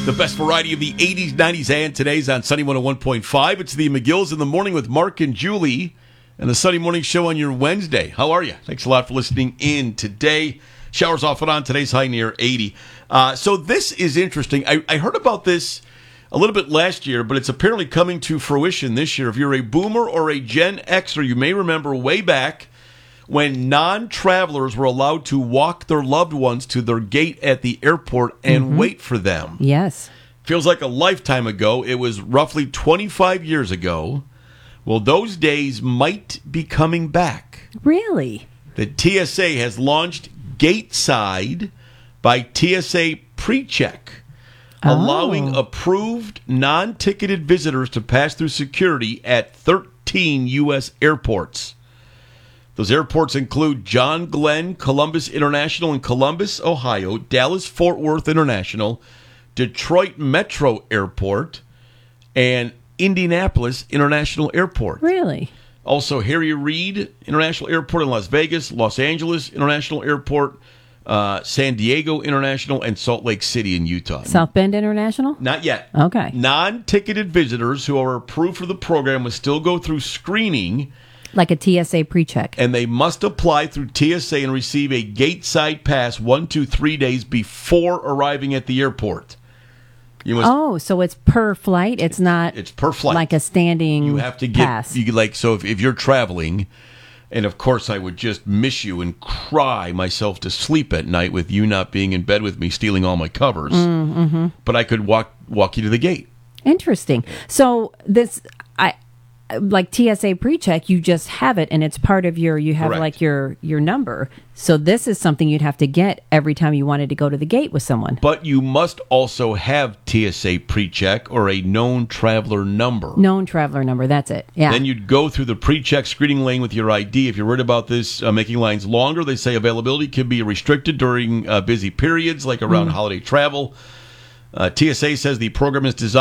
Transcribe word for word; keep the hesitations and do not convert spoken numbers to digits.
The best variety of the eighties, nineties, and today's on Sunny one oh one point five. It's the McGills in the Morning with Mark and Julie and the Sunny Morning Show on your Wednesday. How are you? Thanks a lot for listening in today. Showers off and on. Today's high near eighty. Uh, so this is interesting. I, I heard about this a little bit last year, but it's apparently coming to fruition this year. If you're a boomer or a Gen Xer, you may remember way back when non-travelers were allowed to walk their loved ones to their gate at the airport and mm-hmm. wait for them. Yes. Feels like a lifetime ago. It was roughly twenty-five years ago. Well, those days might be coming back. Really? The T S A has launched Gateside by T S A PreCheck, oh. allowing approved non-ticketed visitors to pass through security at thirteen U S airports. Those airports include John Glenn Columbus International in Columbus, Ohio, Dallas-Fort Worth International, Detroit Metro Airport, and Indianapolis International Airport. Really? Also, Harry Reid International Airport in Las Vegas, Los Angeles International Airport, uh, San Diego International, and Salt Lake City in Utah. South Bend International? Not yet. Okay. Non-ticketed visitors who are approved for the program will still go through screening. Like a T S A PreCheck. And they must apply through T S A and receive a Gateside pass one to three days before arriving at the airport. You must, oh, so it's per flight? It's not it's per flight. Like a standing You have to get, pass. You, like, so if, if you're traveling, and of course I would just miss you and cry myself to sleep at night with you not being in bed with me, stealing all my covers. Mm-hmm. But I could walk walk you to the gate. Interesting. So this... I. Like T S A PreCheck, you just have it, and it's part of your. You have Correct. like your your number. So this is something you'd have to get every time you wanted to go to the gate with someone. But you must also have T S A PreCheck or a known traveler number. Known traveler number. That's it. Yeah. Then you'd go through the PreCheck screening lane with your I D. If you're worried about this uh, making lines longer, they say availability can be restricted during uh, busy periods, like around mm. holiday travel. Uh, T S A says the program is designed